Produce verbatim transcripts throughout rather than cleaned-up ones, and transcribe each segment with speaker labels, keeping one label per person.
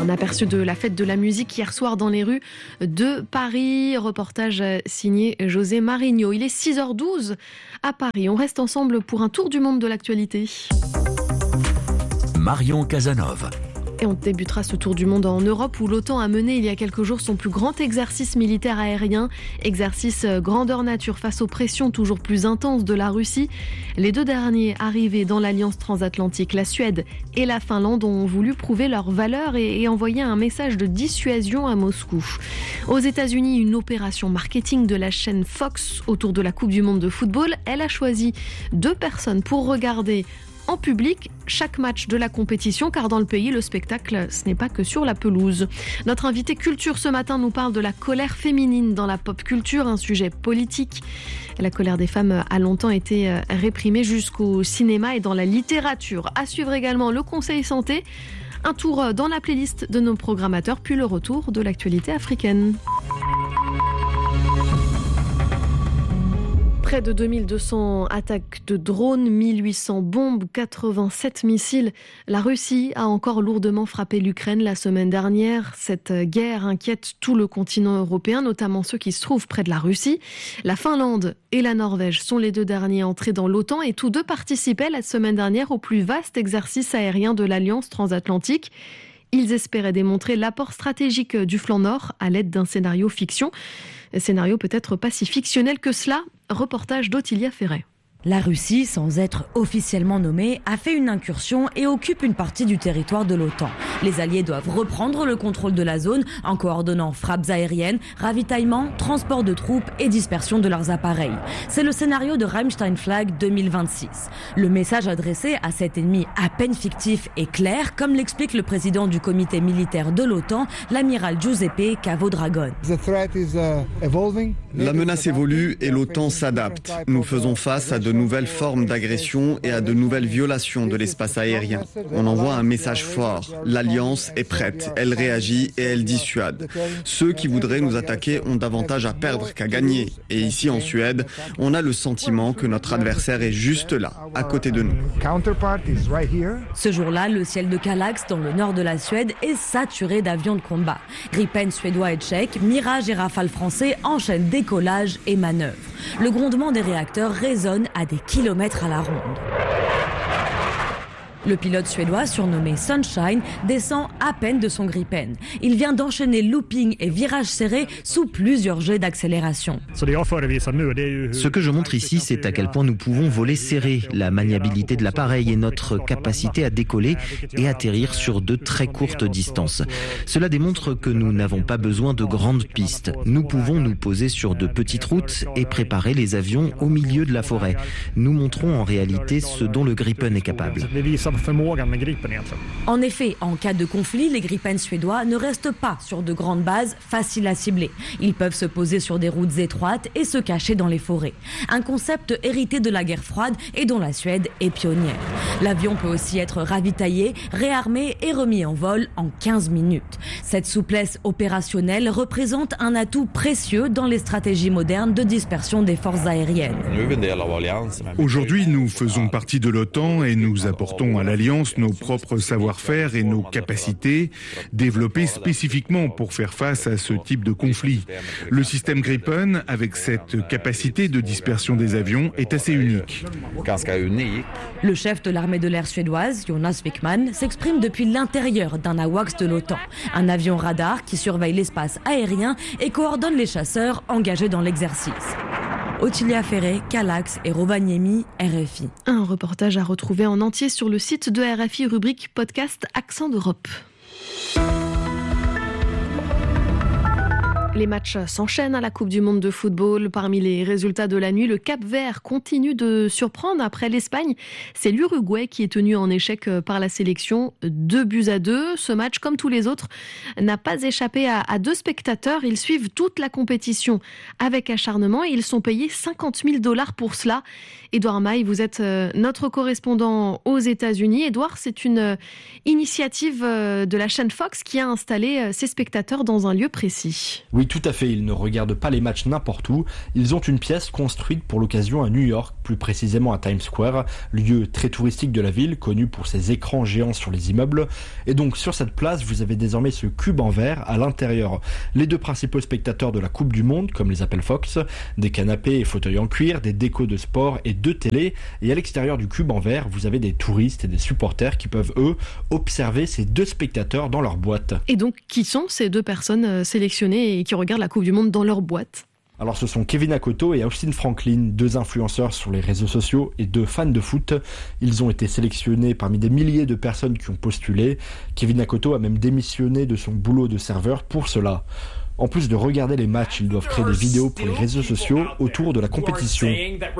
Speaker 1: Un aperçu de la fête de la musique hier soir dans les rues de Paris. Reportage signé José Marigno. Il est six heures douze à Paris. On reste ensemble pour un tour du monde de l'actualité.
Speaker 2: Marion Casanova.
Speaker 1: Et on débutera ce tour du monde en Europe où l'OTAN a mené il y a quelques jours son plus grand exercice militaire aérien. Exercice grandeur nature face aux pressions toujours plus intenses de la Russie. Les deux derniers arrivés dans l'alliance transatlantique, la Suède et la Finlande, ont voulu prouver leur valeur et, et envoyer un message de dissuasion à Moscou. Aux États-Unis, une opération marketing de la chaîne Fox autour de la Coupe du monde de football. Elle a choisi deux personnes pour regarder en public chaque match de la compétition, car dans le pays, le spectacle, ce n'est pas que sur la pelouse. Notre invité culture ce matin nous parle de la colère féminine dans la pop culture, un sujet politique. La colère des femmes a longtemps été réprimée jusqu'au cinéma et dans la littérature. À suivre également le Conseil Santé, un tour dans la playlist de nos programmateurs, puis le retour de l'actualité africaine. Près de deux mille deux cents attaques de drones, mille huit cents bombes, quatre-vingt-sept missiles. La Russie a encore lourdement frappé l'Ukraine la semaine dernière. Cette guerre inquiète tout le continent européen, notamment ceux qui se trouvent près de la Russie. La Finlande et la Norvège sont les deux derniers entrés dans l'OTAN et tous deux participaient la semaine dernière au plus vaste exercice aérien de l'Alliance transatlantique. Ils espéraient démontrer l'apport stratégique du flanc nord à l'aide d'un scénario fiction. Scénario peut-être pas si fictionnel que cela. Reportage d'Ottilia Ferret.
Speaker 3: La Russie, sans être officiellement nommée, a fait une incursion et occupe une partie du territoire de l'OTAN. Les alliés doivent reprendre le contrôle de la zone en coordonnant frappes aériennes, ravitaillement, transport de troupes et dispersion de leurs appareils. C'est le scénario de Rammstein Flag deux mille vingt-six. Le message adressé à cet ennemi à peine fictif est clair, comme l'explique le président du comité militaire de l'OTAN, l'amiral Giuseppe Cavo-Dragon.
Speaker 4: La menace évolue et l'OTAN s'adapte. Nous faisons face à de de nouvelles formes d'agression et à de nouvelles violations de l'espace aérien. On envoie un message fort. L'Alliance est prête, elle réagit et elle dissuade. Ceux qui voudraient nous attaquer ont davantage à perdre qu'à gagner. Et ici en Suède, on a le sentiment que notre adversaire est juste là, à côté de nous.
Speaker 3: Ce jour-là, le ciel de Kallax, dans le nord de la Suède, est saturé d'avions de combat. Gripen suédois et tchèques, Mirage et Rafale français enchaînent décollage et manœuvres. Le grondement des réacteurs résonne à des kilomètres à la ronde. Le pilote suédois, surnommé Sunshine, descend à peine de son Gripen. Il vient d'enchaîner looping et virages serrés sous plusieurs jets d'accélération.
Speaker 5: Ce que je montre ici, c'est à quel point nous pouvons voler serré, la maniabilité de l'appareil et notre capacité à décoller et atterrir sur de très courtes distances. Cela démontre que nous n'avons pas besoin de grandes pistes. Nous pouvons nous poser sur de petites routes et préparer les avions au milieu de la forêt. Nous montrons en réalité ce dont le Gripen est capable.
Speaker 3: En effet, en cas de conflit, les Gripen suédois ne restent pas sur de grandes bases faciles à cibler. Ils peuvent se poser sur des routes étroites et se cacher dans les forêts. Un concept hérité de la guerre froide et dont la Suède est pionnière. L'avion peut aussi être ravitaillé, réarmé et remis en vol en quinze minutes. Cette souplesse opérationnelle représente un atout précieux dans les stratégies modernes de dispersion des forces aériennes.
Speaker 6: Aujourd'hui, nous faisons partie de l'OTAN et nous apportons à l'Alliance nos propres savoir-faire et nos capacités développées spécifiquement pour faire face à ce type de conflit. Le système Gripen, avec cette capacité de dispersion des avions, est assez unique.
Speaker 3: Le chef de l'armée de l'air suédoise, Jonas Wickman, s'exprime depuis l'intérieur d'un AWACS de l'OTAN, un avion radar qui surveille l'espace aérien et coordonne les chasseurs engagés dans l'exercice. Ottilia Ferret, Kallax et Rovaniemi, R F I.
Speaker 1: Un reportage à retrouver en entier sur le site de R F I, rubrique podcast Accent d'Europe. Les matchs s'enchaînent à la Coupe du monde de football. Parmi les résultats de la nuit, le Cap-Vert continue de surprendre. Après l'Espagne, c'est l'Uruguay qui est tenu en échec par la sélection. Deux buts à deux. Ce match, comme tous les autres, n'a pas échappé à, à deux spectateurs. Ils suivent toute la compétition avec acharnement et ils sont payés cinquante mille dollars pour cela. Édouard Maille, vous êtes notre correspondant aux États-Unis. Édouard, c'est une initiative de la chaîne Fox qui a installé ses spectateurs dans un lieu précis.
Speaker 7: Oui,
Speaker 2: tout à fait, ils ne regardent pas les matchs n'importe où. Ils ont une pièce construite pour l'occasion à New York, plus précisément à Times Square, lieu très touristique de la ville, connu pour ses écrans géants sur les immeubles. Et donc sur cette place, vous avez désormais ce cube en verre à l'intérieur. Les deux principaux spectateurs de la Coupe du Monde, comme les appelle Fox, des canapés et fauteuils en cuir, des décos de sport et deux télés. Et à l'extérieur du cube en verre, vous avez des touristes et des supporters qui peuvent, eux, observer ces deux spectateurs dans leur boîte.
Speaker 1: Et donc, qui sont ces deux personnes sélectionnées et qui regardent la Coupe du Monde dans leur boîte ?
Speaker 2: Alors ce sont Kevin Akoto et Austin Franklin, deux influenceurs sur les réseaux sociaux et deux fans de foot. Ils ont été sélectionnés parmi des milliers de personnes qui ont postulé. Kevin Akoto a même démissionné de son boulot de serveur pour cela. En plus de regarder les matchs, ils doivent créer des vidéos pour les réseaux sociaux autour de la compétition.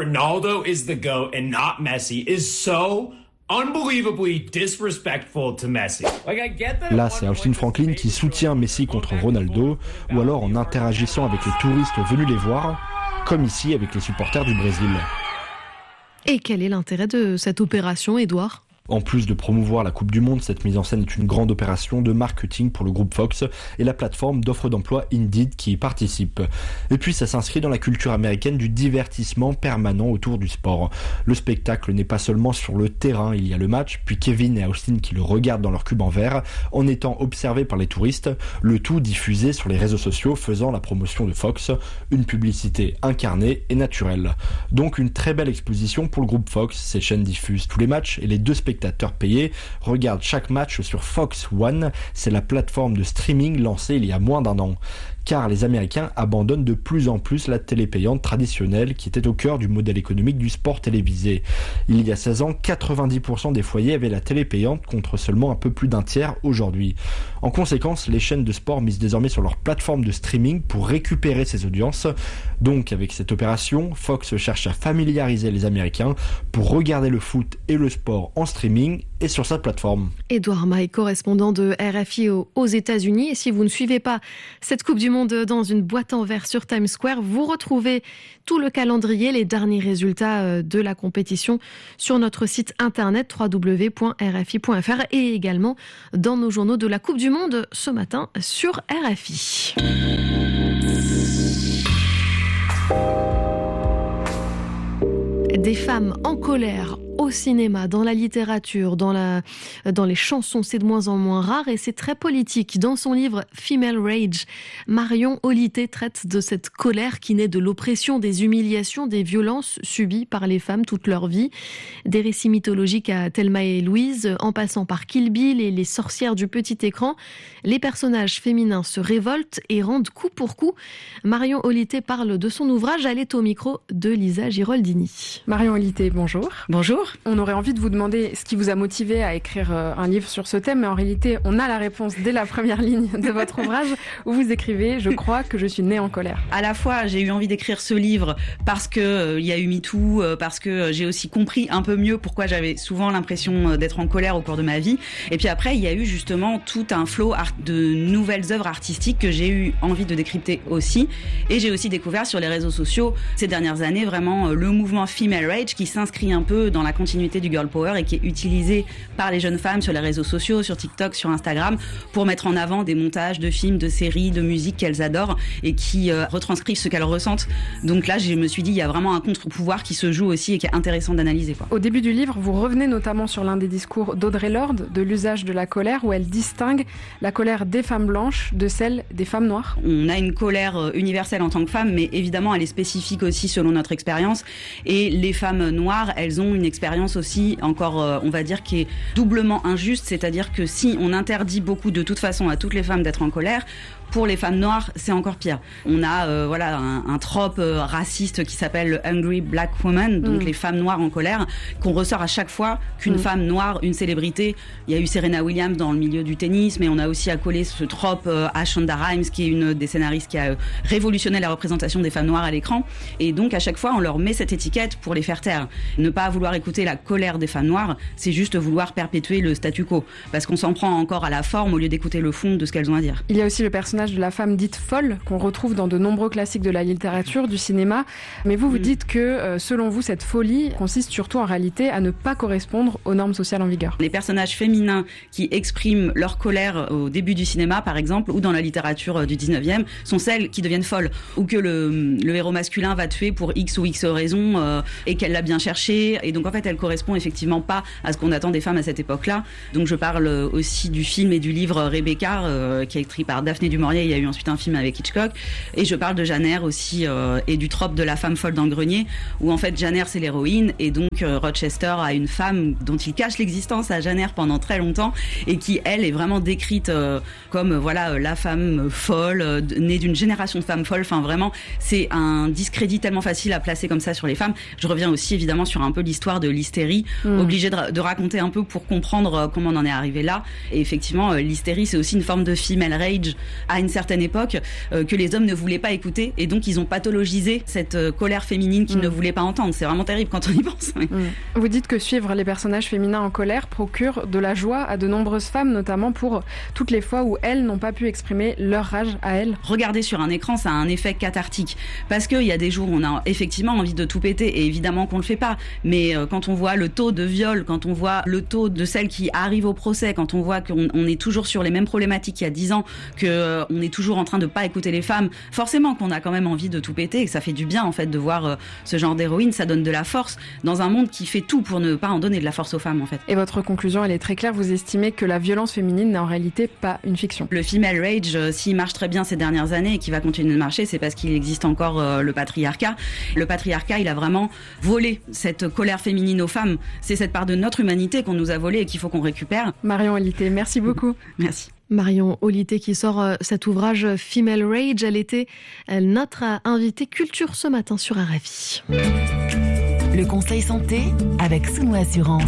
Speaker 7: Unbelievably disrespectful to Messi. Like, I get that.
Speaker 2: Là, c'est Austin Franklin qui soutient Messi contre Ronaldo, ou alors en interagissant avec les touristes venus les voir, comme ici avec les supporters du Brésil.
Speaker 1: Et quel est l'intérêt de cette opération, Edouard ?
Speaker 2: En plus de promouvoir la Coupe du Monde, cette mise en scène est une grande opération de marketing pour le groupe Fox et la plateforme d'offres d'emploi Indeed qui y participe. Et puis ça s'inscrit dans la culture américaine du divertissement permanent autour du sport. Le spectacle n'est pas seulement sur le terrain, il y a le match, puis Kevin et Austin qui le regardent dans leur cube en verre, en étant observés par les touristes, le tout diffusé sur les réseaux sociaux faisant la promotion de Fox, une publicité incarnée et naturelle. Donc une très belle exposition pour le groupe Fox, ces chaînes diffusent tous les matchs et les deux spectacles payés regardent chaque match sur Fox One, c'est la plateforme de streaming lancée il y a moins d'un an. Car les Américains abandonnent de plus en plus la télé payante traditionnelle qui était au cœur du modèle économique du sport télévisé. Il y a seize ans, quatre-vingt-dix pour cent des foyers avaient la télé payante contre seulement un peu plus d'un tiers aujourd'hui. En conséquence, les chaînes de sport misent désormais sur leur plateforme de streaming pour récupérer ces audiences. Donc avec cette opération, Fox cherche à familiariser les Américains pour regarder le foot et le sport en streaming et sur sa plateforme.
Speaker 1: Edouard Maille, correspondant de R F I aux États-Unis. Et si vous ne suivez pas cette Coupe du Monde dans une boîte en verre sur Times Square, vous retrouvez tout le calendrier, les derniers résultats de la compétition sur notre site internet w w w point r f i point f r et également dans nos journaux de la Coupe du Monde ce matin sur R F I. Des femmes en colère au cinéma, dans la littérature, dans, la, dans les chansons, c'est de moins en moins rare et c'est très politique. Dans son livre Female Rage, Marion Olité traite de cette colère qui naît de l'oppression, des humiliations, des violences subies par les femmes toute leur vie. Des récits mythologiques à Thelma et Louise, en passant par Kill Bill et les sorcières du petit écran, les personnages féminins se révoltent et rendent coup pour coup. Marion Olité parle de son ouvrage, elle est au micro de Lisa Giroldini.
Speaker 8: Marion Olité, bonjour.
Speaker 9: Bonjour.
Speaker 8: On aurait envie de vous demander ce qui vous a motivé à écrire un livre sur ce thème, mais en réalité, on a la réponse dès la première ligne de votre ouvrage où vous écrivez « Je crois que je suis née en colère ».
Speaker 9: À la fois, j'ai eu envie d'écrire ce livre parce qu'il euh, y a eu MeToo, euh, parce que j'ai aussi compris un peu mieux pourquoi j'avais souvent l'impression d'être en colère au cours de ma vie. Et puis après, il y a eu justement tout un flot art- de nouvelles œuvres artistiques que j'ai eu envie de décrypter aussi. Et j'ai aussi découvert sur les réseaux sociaux ces dernières années vraiment euh, le mouvement Female Rage qui s'inscrit un peu dans la continuité du girl power et qui est utilisé par les jeunes femmes sur les réseaux sociaux, sur TikTok, sur Instagram, pour mettre en avant des montages de films, de séries, de musique qu'elles adorent et qui euh, retranscrivent ce qu'elles ressentent. Donc là, je me suis dit, il y a vraiment un contre-pouvoir qui se joue aussi et qui est intéressant d'analyser, quoi.
Speaker 8: Au début du livre, vous revenez notamment sur l'un des discours d'Audre Lorde, de l'usage de la colère, où elle distingue la colère des femmes blanches de celle des femmes noires.
Speaker 9: On a une colère universelle en tant que femme, mais évidemment, elle est spécifique aussi selon notre expérience. Et les femmes noires, elles ont une expérience aussi encore, euh, on va dire, qui est doublement injuste, c'est-à-dire que si on interdit beaucoup de toute façon à toutes les femmes d'être en colère, pour les femmes noires, c'est encore pire. On a euh, voilà un, un trope euh, raciste qui s'appelle le Hungry Black Woman, donc mmh. les femmes noires en colère, qu'on ressort à chaque fois qu'une mmh. femme noire, une célébrité. Il y a eu Serena Williams dans le milieu du tennis, mais on a aussi accolé ce trope euh, à Shonda Rhimes, qui est une des scénaristes qui a euh, révolutionné la représentation des femmes noires à l'écran. Et donc à chaque fois, on leur met cette étiquette pour les faire taire. Ne pas vouloir écouter écouter la colère des femmes noires, c'est juste vouloir perpétuer le statu quo. Parce qu'on s'en prend encore à la forme au lieu d'écouter le fond de ce qu'elles ont à dire.
Speaker 8: Il y a aussi le personnage de la femme dite folle qu'on retrouve dans de nombreux classiques de la littérature, du cinéma. Mais vous, vous mmh. dites que, euh, selon vous, cette folie consiste surtout en réalité à ne pas correspondre aux normes sociales en vigueur.
Speaker 9: Les personnages féminins qui expriment leur colère au début du cinéma, par exemple, ou dans la littérature du dix-neuvième, sont celles qui deviennent folles. Ou que le, le héros masculin va tuer pour X ou X raisons euh, et qu'elle l'a bien cherché. Et donc, en fait, elle correspond effectivement pas à ce qu'on attend des femmes à cette époque-là. Donc, je parle aussi du film et du livre Rebecca, euh, qui est écrit par Daphné du Maurier. Il y a eu ensuite un film avec Hitchcock. Et je parle de Jane Eyre aussi, euh, et du trope de la femme folle dans le grenier, où en fait, Jane Eyre, c'est l'héroïne. Et donc, euh, Rochester a une femme dont il cache l'existence à Jane Eyre pendant très longtemps et qui, elle, est vraiment décrite euh, comme, euh, voilà, euh, la femme folle, euh, née d'une génération de femmes folles. Enfin, vraiment, c'est un discrédit tellement facile à placer comme ça sur les femmes. Je reviens aussi, évidemment, sur un peu l'histoire de l'hystérie, mmh. obligée de, de raconter un peu pour comprendre euh, comment on en est arrivé là. Et effectivement, euh, l'hystérie, c'est aussi une forme de female rage à une certaine époque euh, que les hommes ne voulaient pas écouter. Et donc, ils ont pathologisé cette euh, colère féminine qu'ils mmh. ne voulaient pas entendre. C'est vraiment terrible quand on y pense. Oui.
Speaker 8: Mmh. Vous dites que suivre les personnages féminins en colère procure de la joie à de nombreuses femmes, notamment pour toutes les fois où elles n'ont pas pu exprimer leur rage à elles.
Speaker 9: Regarder sur un écran, ça a un effet cathartique. Parce qu'il y a des jours où on a effectivement envie de tout péter, et évidemment qu'on le fait pas. Mais euh, quand on voit le taux de viol, quand on voit le taux de celles qui arrivent au procès, quand on voit qu'on on est toujours sur les mêmes problématiques qu'il y a dix ans, qu'on euh, est toujours en train de pas écouter les femmes, forcément qu'on a quand même envie de tout péter, et que ça fait du bien en fait de voir euh, ce genre d'héroïne, ça donne de la force dans un monde qui fait tout pour ne pas en donner de la force aux femmes en fait.
Speaker 8: Et votre conclusion, elle est très claire, vous estimez que la violence féminine n'est en réalité pas une fiction.
Speaker 9: Le female rage, euh, s'il marche très bien ces dernières années et qui va continuer de marcher, c'est parce qu'il existe encore euh, le patriarcat. Le patriarcat, il a vraiment volé cette colère féminine aux femmes. C'est cette part de notre humanité qu'on nous a volée et qu'il faut qu'on récupère.
Speaker 8: Marion Olité, merci beaucoup.
Speaker 9: Merci.
Speaker 1: Marion Olité qui sort euh, cet ouvrage Female Rage. Elle était euh, notre invitée culture ce matin sur R F I.
Speaker 10: Le conseil santé avec Souno Assurance.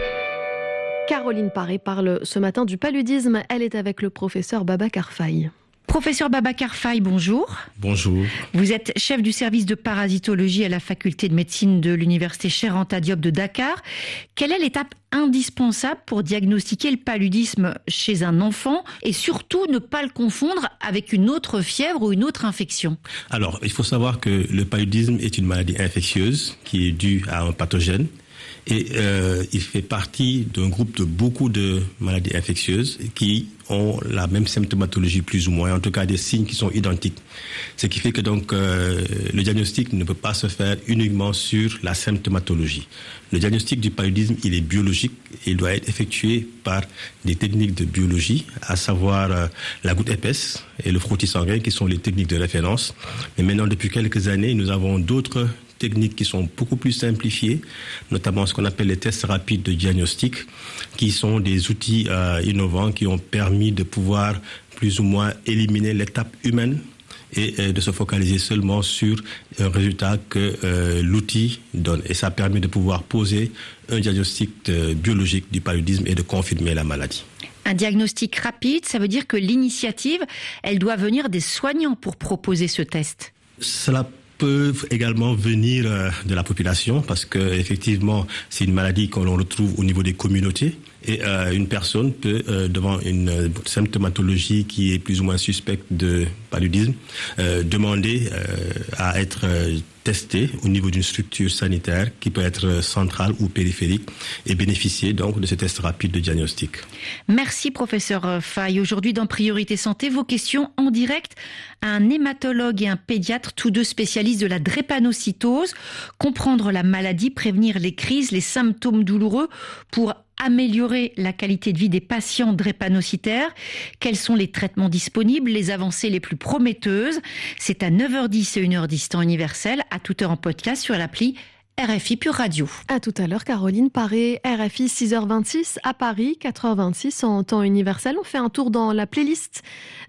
Speaker 1: Caroline Paré parle ce matin du paludisme. Elle est avec le professeur Babacar Faye.
Speaker 11: Professeur Babacar Faye, bonjour.
Speaker 2: Bonjour.
Speaker 11: Vous êtes chef du service de parasitologie à la faculté de médecine de l'université Cheikh Anta Diop de Dakar. Quelle est l'étape indispensable pour diagnostiquer le paludisme chez un enfant et surtout ne pas le confondre avec une autre fièvre ou une autre infection?
Speaker 12: Alors, il faut savoir que le paludisme est une maladie infectieuse qui est due à un pathogène. Et euh, il fait partie d'un groupe de beaucoup de maladies infectieuses qui ont la même symptomatologie plus ou moins, en tout cas des signes qui sont identiques. Ce qui fait que donc euh, le diagnostic ne peut pas se faire uniquement sur la symptomatologie. Le diagnostic du paludisme, il est biologique et il doit être effectué par des techniques de biologie, à savoir euh, la goutte épaisse et le frottis sanguin qui sont les techniques de référence. Mais maintenant, depuis quelques années, nous avons d'autres techniques qui sont beaucoup plus simplifiées, notamment ce qu'on appelle les tests rapides de diagnostic, qui sont des outils euh, innovants qui ont permis de pouvoir plus ou moins éliminer l'étape humaine et euh, de se focaliser seulement sur un résultat que euh, l'outil donne. Et ça permet de pouvoir poser un diagnostic euh, biologique du paludisme et de confirmer la maladie.
Speaker 11: Un diagnostic rapide, ça veut dire que l'initiative, elle doit venir des soignants pour proposer ce test.
Speaker 12: Cela peuvent également venir euh, de la population parce que effectivement c'est une maladie que l'on retrouve au niveau des communautés et euh, une personne peut euh, devant une euh, symptomatologie qui est plus ou moins suspecte de paludisme euh, demander euh, à être euh, testé au niveau d'une structure sanitaire qui peut être centrale ou périphérique et bénéficier donc de ce test rapide de diagnostic.
Speaker 11: Merci professeur Faye. Aujourd'hui dans Priorité Santé, vos questions en direct à un hématologue et un pédiatre, tous deux spécialistes de la drépanocytose. Comprendre la maladie, prévenir les crises, les symptômes douloureux pour améliorer la qualité de vie des patients drépanocytaires. Quels sont les traitements disponibles, les avancées les plus prometteuses? C'est à neuf heures dix et une heure dix temps universel, à toute heure en podcast sur l'appli R F I Pure Radio.
Speaker 1: À tout à l'heure, Caroline Paré, R F I six heures vingt-six à Paris, quatre heures vingt-six en temps universel. On fait un tour dans la playlist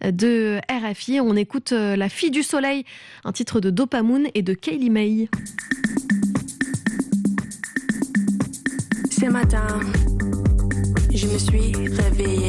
Speaker 1: de R F I. On écoute La Fille du Soleil, un titre de Dopamoon et de Kaylee May.
Speaker 13: Ce matin, je me suis réveillée